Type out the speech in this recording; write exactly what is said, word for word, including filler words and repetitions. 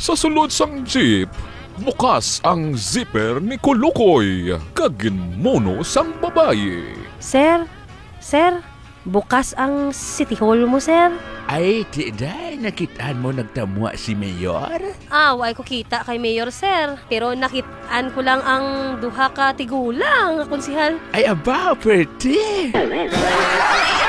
Sa sulod sang jeep, bukas ang zipper ni Kulukoy, kaginmono sang babaye. Sir, sir, bukas ang City Hall mo, sir. Ay, tiday, nakitaan mo nagtamwa si Mayor? Ah, way ko kita kay Mayor, sir. Pero nakitaan ko lang ang duha ka tigulang, konsihal. Ay, aba, pwede.